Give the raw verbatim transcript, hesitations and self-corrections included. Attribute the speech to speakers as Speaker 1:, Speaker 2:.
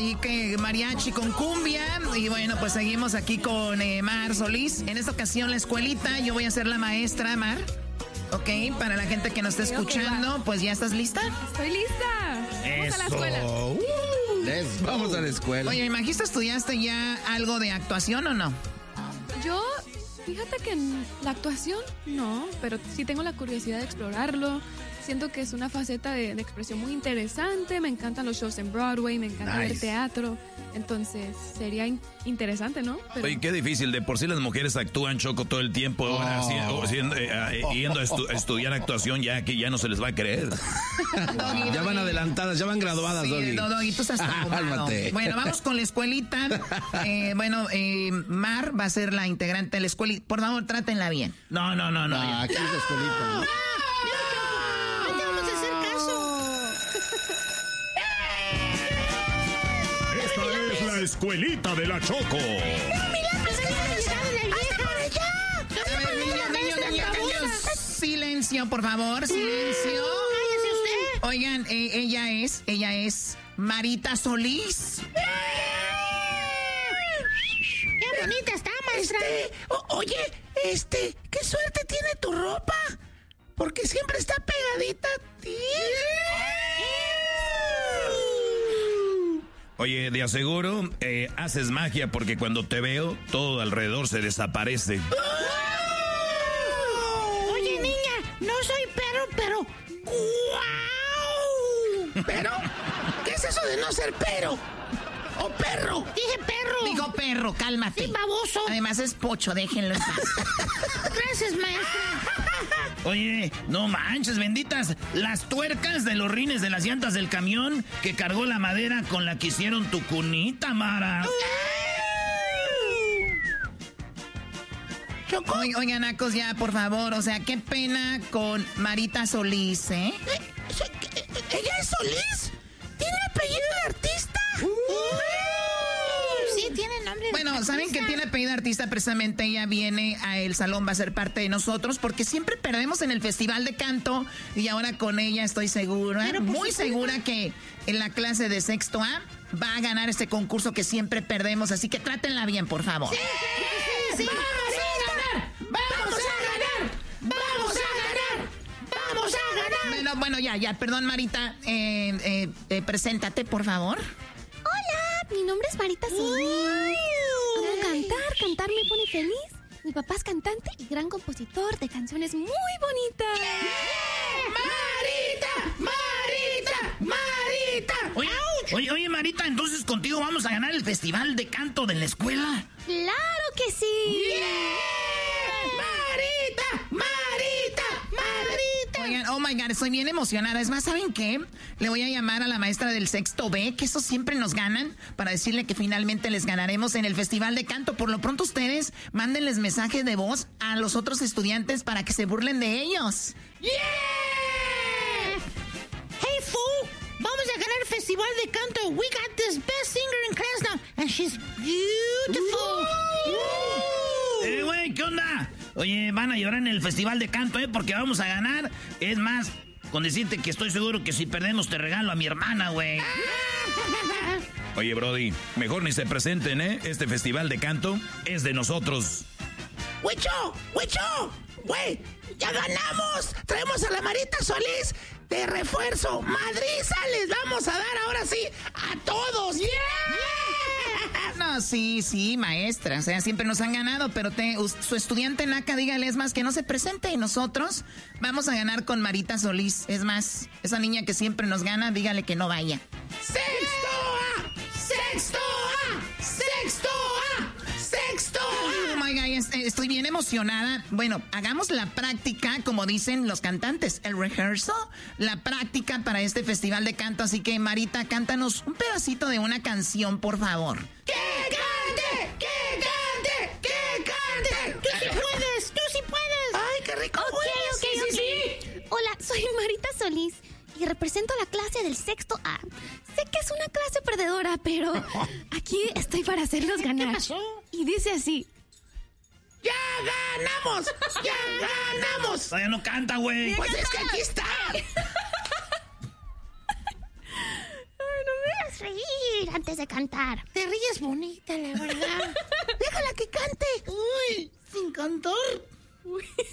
Speaker 1: ahí que mariachi con cumbia. Y bueno, pues seguimos aquí con eh, Mar Solís. En esta ocasión la escuelita, yo voy a ser la maestra, Mar. Ok, para la gente que nos está escuchando, okay, pues ¿ya estás lista?
Speaker 2: Estoy lista. Vamos
Speaker 3: Eso.
Speaker 2: a la escuela.
Speaker 3: Uh, let's vamos a la escuela.
Speaker 1: Oye, me imagino, ¿estudiaste ya algo de actuación o no?
Speaker 2: Yo, fíjate que en la actuación no, pero sí tengo la curiosidad de explorarlo. Siento que es una faceta de, de expresión muy interesante. Me encantan los shows en Broadway, me encanta nice. ver teatro. Entonces, sería in- interesante, ¿no? Pero...
Speaker 4: Oye, qué difícil. De por sí las mujeres actúan, Choco, todo el tiempo. Oh. Haciendo, haciendo, eh, eh, yendo a estu- estudiar actuación, ya que ya no se les va a creer.
Speaker 1: Doggy,
Speaker 3: ya van adelantadas, ya van graduadas,
Speaker 1: sí,
Speaker 3: Doggy.
Speaker 1: No, Doggy, tú estás tomado. Bueno, vamos con la escuelita. Eh, bueno, eh, Mar va a ser la integrante de la escuela. Por favor, trátenla bien.
Speaker 4: No, no, no, no.
Speaker 3: Ah, aquí es la escuelita. ¿No?
Speaker 4: La escuelita de la Choco.
Speaker 5: ¡No, mira, pues que ya me está de la vieja! ¡Hasta por allá!
Speaker 1: A ver, niños, niños, niños, niños. Silencio, por favor, silencio.
Speaker 5: ¡Cállese usted!
Speaker 1: Oigan, eh, ella es, ella es Marita Solís.
Speaker 5: ¡Qué bonita está, maestra!
Speaker 6: Este, o- oye, este, qué suerte tiene tu ropa. Porque siempre está pegadita a ti.
Speaker 4: Oye, de aseguro, eh, haces magia porque cuando te veo, todo alrededor se desaparece.
Speaker 6: ¡Oh!
Speaker 5: Oye, niña, no soy perro, pero... ¡Guau!
Speaker 6: ¿Pero? ¿Qué es eso de no ser pero? ¿O perro?
Speaker 5: Dije perro.
Speaker 1: Digo perro, cálmate.
Speaker 5: Sí, baboso.
Speaker 1: Además es pocho, déjenlo en paz.
Speaker 5: Gracias, maestra.
Speaker 4: Oye, no manches, benditas. Las tuercas de los rines de las llantas del camión que cargó la madera con la que hicieron tu cunita, Mara.
Speaker 1: Choco. Oigan, oigan, Nacos, ya, por favor. O sea, qué pena con Marita Solís, ¿eh?
Speaker 6: ¿Eh? ¿Ella es Solís? ¿Tiene apellido de artista?
Speaker 5: Uh. Sí, tiene nombre de
Speaker 1: Bueno,
Speaker 5: artista.
Speaker 1: saben que tiene apellido de artista, precisamente ella viene a El Salón, va a ser parte de nosotros, porque siempre perdemos en el Festival de Canto, y ahora con ella estoy segura,
Speaker 5: Pero, pues,
Speaker 1: muy
Speaker 5: sí,
Speaker 1: segura que en la clase de sexto A va a ganar este concurso que siempre perdemos, así que trátenla bien, por favor.
Speaker 5: Sí, sí, sí.
Speaker 6: ¡Vamos a ganar! ¡Vamos a ganar! ¡Vamos a ganar! ¡Vamos a ganar!
Speaker 1: Bueno, bueno, ya, ya, perdón, Marita, eh, eh, eh, preséntate, por favor.
Speaker 7: Hola, mi nombre es Marita Solís. Amo cantar, cantar me pone feliz. Mi papá es cantante y gran compositor de canciones muy bonitas.
Speaker 6: ¡Marita! ¡Marita! ¡Marita!
Speaker 4: Oye, oye, oye, Marita, entonces contigo vamos a ganar el Festival de Canto de la escuela.
Speaker 7: ¡Claro que sí!
Speaker 6: ¡Yeah! ¡Marita! ¡Marita! ¡Marita!
Speaker 1: Oigan, oh my God, estoy bien emocionada. Es más, ¿saben qué? Le voy a llamar a la maestra del sexto B, que eso siempre nos ganan, para decirle que finalmente les ganaremos en el Festival de Canto. Por lo pronto ustedes mándenles mensaje de voz a los otros estudiantes para que se burlen de ellos.
Speaker 6: ¡Yeah!
Speaker 5: Hey, fool. Vamos a ganar el festival de canto. We got this best singer in class now. And she's beautiful.
Speaker 4: Eh, güey, ¿qué onda? Oye, van a llorar en el Festival de Canto, ¿eh? Porque vamos a ganar. Es más, con decirte que estoy seguro que si perdemos te regalo a mi hermana, güey. Oye, Brody, mejor ni se presenten, ¿eh? Este Festival de Canto es de nosotros.
Speaker 6: ¡Huicho! ¡Huicho! ¡Güey! ¡Ya ganamos! Traemos a la Marita Solís de refuerzo. ¡Madriza! Les vamos a dar ahora sí a todos. ¡Yeah!
Speaker 1: No, sí, sí, maestra. O sea, siempre nos han ganado, pero te, su estudiante Naka, dígale, es más, que no se presente. Y nosotros vamos a ganar con Marita Solís. Es más, esa niña que siempre nos gana, dígale que no vaya.
Speaker 6: ¡Sexto A! ¡Sexto A! ¡Sexto A! ¡Sexto
Speaker 1: Oh
Speaker 6: A!
Speaker 1: my God, es- estoy bien emocionada. Bueno, hagamos la práctica, como dicen los cantantes, el rehearsal, la práctica para este festival de canto. Así que, Marita, cántanos un pedacito de una canción, por favor.
Speaker 6: ¡Que cante! ¡Que cante! ¡Que cante!
Speaker 5: Tú sí puedes. Tú sí puedes.
Speaker 6: ¡Ay, qué rico!
Speaker 7: Ok,
Speaker 6: huele!
Speaker 7: ok,
Speaker 6: Sí, sí,
Speaker 7: ok.
Speaker 6: sí.
Speaker 7: Hola, soy Marita Solís y represento a la clase del sexto A. Sé que es una clase perdedora, pero aquí estoy para hacerlos ganar.
Speaker 5: ¿Qué pasó?
Speaker 7: Y dice así.
Speaker 6: ¡Ya ganamos! ¡Ya ganamos!
Speaker 4: Todavía no canta, güey.
Speaker 6: Pues es que aquí está.
Speaker 5: Ay, no me hagas reír.
Speaker 7: reír antes de cantar.
Speaker 5: Te ríes bonita, la verdad. Déjala que cante.
Speaker 1: Uy, sin cantar.
Speaker 2: Uy.